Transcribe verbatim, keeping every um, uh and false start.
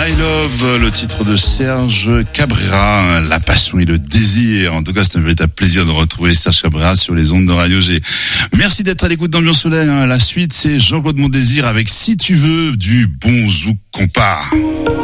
My Love, le titre de Serge Cabrera, La passion et le désir. En tout cas, c'est un véritable plaisir de retrouver Serge Cabrera sur les ondes de Radio G. Merci d'être à l'écoute d'Ambiance Soleil. La suite, c'est Jean-Claude Mondésir avec Si tu veux, du bon zouk compare.